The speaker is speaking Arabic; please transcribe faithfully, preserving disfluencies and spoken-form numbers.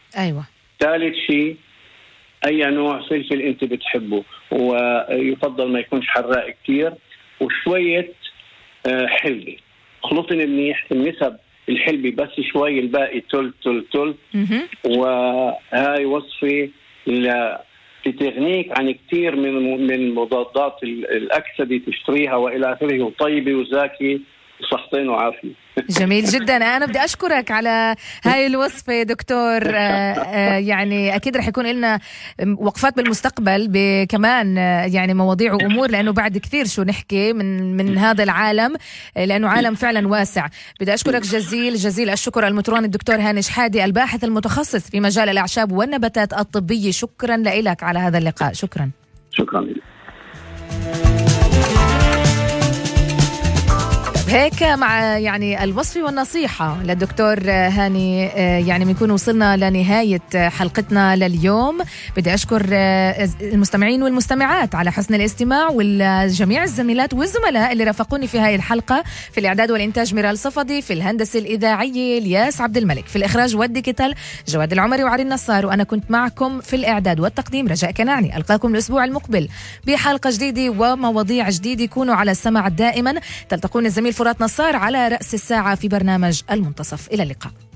أيوة. ثالث شيء أي نوع فلفل أنت بتحبه، ويفضل ما يكونش حراق كتير، وشوية حلبة. خلطن منيح النسب الحلبة بس شوي، الباقي تل تل تل. وهاي وصفة لتغنيك عن كتير من من مضادات الأكسدة تشتريها وإلى آخره، وطيبة وزاكي وصحتين وعافية. جميل جدا. أنا بدي أشكرك على هاي الوصفة دكتور. يعني أكيد رح يكون لنا وقفات بالمستقبل بكمان يعني مواضيع وأمور، لأنه بعد كثير شو نحكي من من هذا العالم، لأنه عالم فعلا واسع. بدي أشكرك جزيل جزيل الشكر المترون الدكتور هاني شحادي، الباحث المتخصص في مجال الأعشاب والنباتات الطبية. شكرا لك على هذا اللقاء. شكرا. شكرا لك. هيك مع يعني الوصفة والنصيحة للدكتور هاني يعني بنكون وصلنا لنهاية حلقتنا لليوم. بدي أشكر المستمعين والمستمعات على حسن الاستماع، والجميع الزميلات والزملاء اللي رافقوني في هاي الحلقة. في الإعداد والإنتاج ميرال صفدي، في الهندسة الإذاعية الياس عبد الملك، في الإخراج والديجيتال جواد العمري وعلي النصار، وأنا كنت معكم في الإعداد والتقديم رجاء كناني. ألقاكم الأسبوع المقبل بحلقة جديدة ومواضيع جديدة. كونوا على السمع دائما. تلتقون الزميل فرات نصار على رأس الساعة في برنامج المنتصف. إلى اللقاء.